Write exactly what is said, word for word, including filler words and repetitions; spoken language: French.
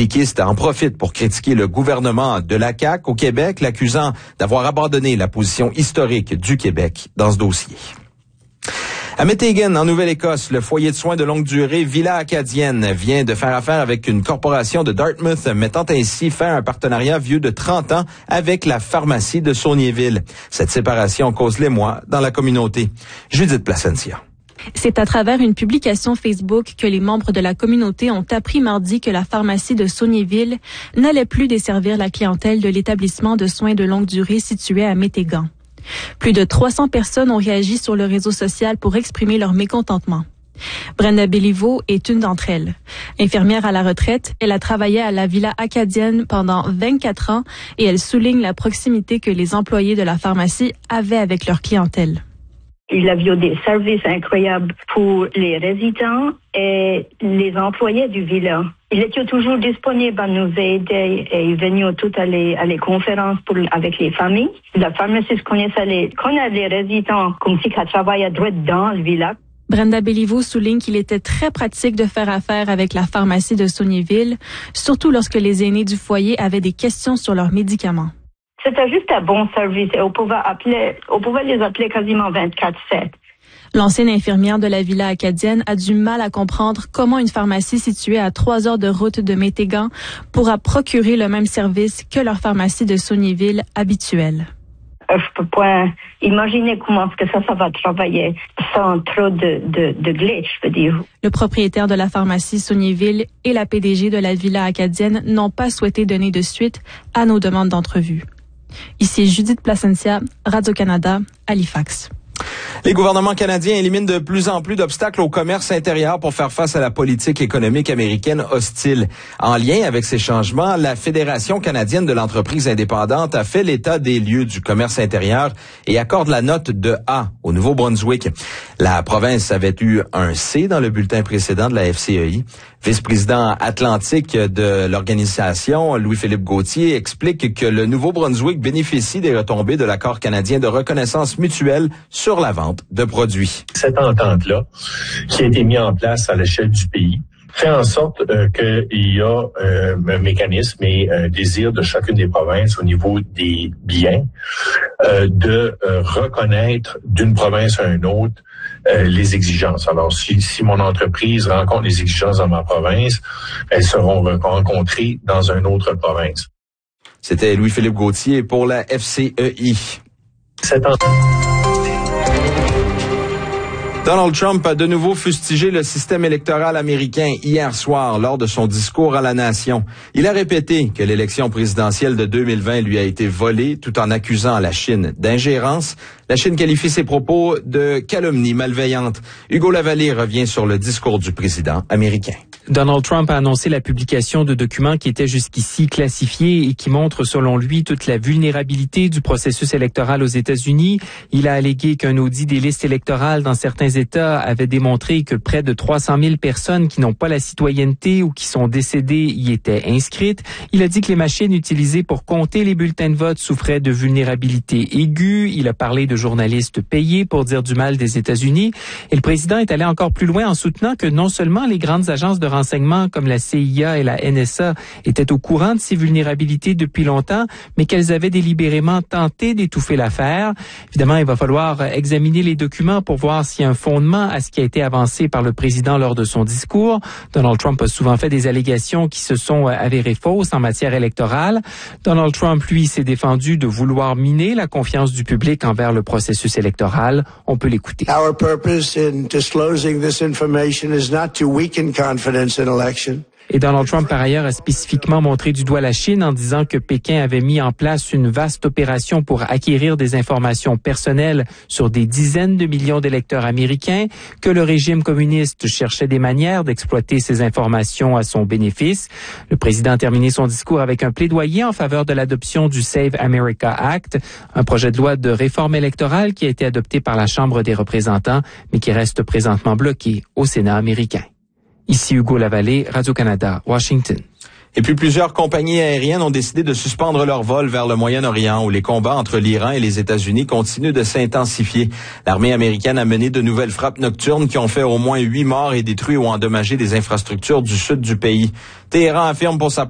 péquistes en profitent pour critiquer le gouvernement de la C A Q au Québec, l'accusant d'avoir abandonné la position historique du Québec dans ce dossier. À Métégan, en Nouvelle-Écosse, le foyer de soins de longue durée Villa Acadienne vient de faire affaire avec une corporation de Dartmouth, mettant ainsi fin à un partenariat vieux de trente ans avec la pharmacie de Saulniéville. Cette séparation cause l'émoi dans la communauté. Judith Placencia. C'est à travers une publication Facebook que les membres de la communauté ont appris mardi que la pharmacie de Saulniéville n'allait plus desservir la clientèle de l'établissement de soins de longue durée situé à Métégan. Plus de trois cents personnes ont réagi sur le réseau social pour exprimer leur mécontentement. Brenda Béliveau est une d'entre elles. Infirmière à la retraite, elle a travaillé à la Villa Acadienne pendant vingt-quatre ans et elle souligne la proximité que les employés de la pharmacie avaient avec leur clientèle. Il a eu des services incroyables pour les résidents et les employés du villa. Il était toujours disponible à nous aider et venu toutes à les, à les conférences pour, avec les familles. La pharmaciste connaissait les, connaît les résidents comme si elle travaillait droit dans le villa. Brenda Béliveau souligne qu'il était très pratique de faire affaire avec la pharmacie de Saulniéville, surtout lorsque les aînés du foyer avaient des questions sur leurs médicaments. C'était juste un bon service et on pouvait appeler, on pouvait les appeler quasiment vingt-quatre sept. L'ancienne infirmière de la Villa Acadienne a du mal à comprendre comment une pharmacie située à trois heures de route de Métégan pourra procurer le même service que leur pharmacie de Saulniéville habituelle. Je peux pas imaginer comment est-ce que ça, ça va travailler sans trop de, de, de glitch, je veux dire. Le propriétaire de la pharmacie Saulniéville et la P D G de la Villa Acadienne n'ont pas souhaité donner de suite à nos demandes d'entrevue. Ici Judith Placencia, Radio-Canada, Halifax. Les gouvernements canadiens éliminent de plus en plus d'obstacles au commerce intérieur pour faire face à la politique économique américaine hostile. En lien avec ces changements, la Fédération canadienne de l'entreprise indépendante a fait l'état des lieux du commerce intérieur et accorde la note de A au Nouveau-Brunswick. La province avait eu un C dans le bulletin précédent de la F C E I. Vice-président atlantique de l'organisation, Louis-Philippe Gauthier, explique que le Nouveau-Brunswick bénéficie des retombées de l'accord canadien de reconnaissance mutuelle sur la vente de produits. Cette entente-là, qui a été mise en place à l'échelle du pays, fait en sorte euh, qu'il y a euh, un mécanisme et un désir de chacune des provinces au niveau des biens euh, de euh, reconnaître d'une province à une autre euh, les exigences. Alors, si, si mon entreprise rencontre les exigences dans ma province, elles seront rencontrées dans une autre province. C'était Louis-Philippe Gauthier pour la F C E I. Cette entente... Donald Trump a de nouveau fustigé le système électoral américain hier soir lors de son discours à la nation. Il a répété que l'élection présidentielle de deux mille vingt lui a été volée tout en accusant la Chine d'ingérence. La Chine qualifie ses propos de calomnie malveillante. Hugo Lavallée revient sur le discours du président américain. Donald Trump a annoncé la publication de documents qui étaient jusqu'ici classifiés et qui montrent, selon lui, toute la vulnérabilité du processus électoral aux États-Unis. Il a allégué qu'un audit des listes électorales dans certains États avait démontré que près de trois cent mille personnes qui n'ont pas la citoyenneté ou qui sont décédées y étaient inscrites. Il a dit que les machines utilisées pour compter les bulletins de vote souffraient de vulnérabilité aiguë. Il a parlé de journalistes payés pour dire du mal des États-Unis. Et le président est allé encore plus loin en soutenant que non seulement les grandes agences de renseignement comme la C I A et la N S A étaient au courant de ces vulnérabilités depuis longtemps, mais qu'elles avaient délibérément tenté d'étouffer l'affaire. Évidemment, il va falloir examiner les documents pour voir s'il y a un fondement à ce qui a été avancé par le président lors de son discours. Donald Trump a souvent fait des allégations qui se sont avérées fausses en matière électorale. Donald Trump, lui, s'est défendu de vouloir miner la confiance du public envers le processus électoral. On peut l'écouter. Our purpose in disclosing this information is not to weaken confidence in election. Et Donald Trump, par ailleurs, a spécifiquement montré du doigt la Chine en disant que Pékin avait mis en place une vaste opération pour acquérir des informations personnelles sur des dizaines de millions d'électeurs américains, que le régime communiste cherchait des manières d'exploiter ces informations à son bénéfice. Le président a terminé son discours avec un plaidoyer en faveur de l'adoption du Save America Act, un projet de loi de réforme électorale qui a été adopté par la Chambre des représentants, mais qui reste présentement bloqué au Sénat américain. Ici Hugo Lavallée, Radio-Canada, Washington. Et puis plusieurs compagnies aériennes ont décidé de suspendre leurs vols vers le Moyen-Orient où les combats entre l'Iran et les États-Unis continuent de s'intensifier. L'armée américaine a mené de nouvelles frappes nocturnes qui ont fait au moins huit morts et détruit ou endommagé des infrastructures du sud du pays. Téhéran affirme pour sa